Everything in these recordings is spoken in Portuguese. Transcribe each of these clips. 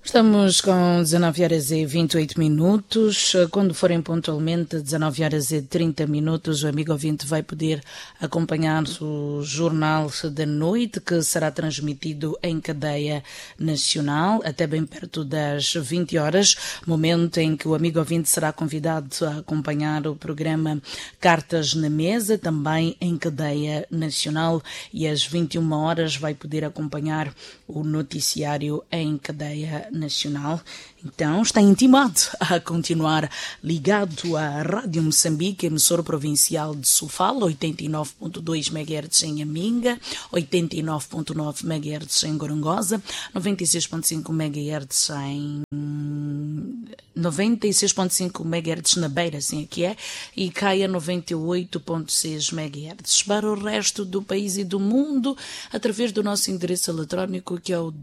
Estamos com 19 horas e 28 minutos. Quando forem pontualmente 19 horas e 30 minutos, o amigo ouvinte vai poder acompanhar o Jornal da Noite, que será transmitido em cadeia nacional até bem perto das 20 horas, momento em que o amigo ouvinte será convidado a acompanhar o programa Cartas na Mesa, também em cadeia nacional, e às 21 horas vai poder acompanhar o noticiário em cadeia nacional. Então está intimado a continuar ligado à Rádio Moçambique, emissora provincial de Sofala, 89.2 MHz em Aminga, 89.9 MHz em Gorongosa, 96.5 MHz em 96.5 MHz na Beira, assim aqui é, e Caia 98.6 MHz. Para o resto do país e do mundo, através do nosso endereço eletrónico, que é o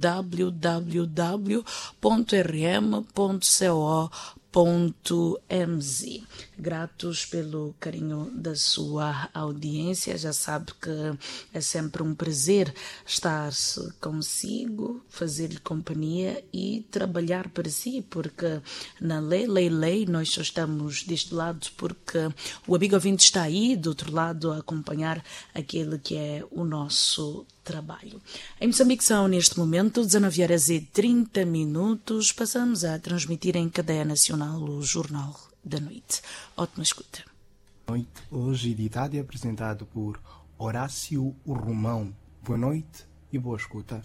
www.rm.co.mz. Gratos pelo carinho da sua audiência. Já sabe que é sempre um prazer estar consigo, fazer-lhe companhia e trabalhar para si, porque na lei, nós só estamos deste lado porque o amigo ouvinte está aí do outro lado a acompanhar aquele que é o nosso trabalho. Em Moçambique são, neste momento, 19 horas e 30 minutos. Passamos a transmitir em cadeia nacional o Jornal da Noite. Ótima escuta. Noite, hoje editado e apresentado por Horácio Romão. Boa noite e boa escuta.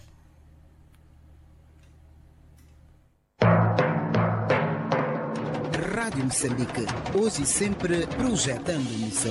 Rádio Moçambique, hoje e sempre projetando Moçambique.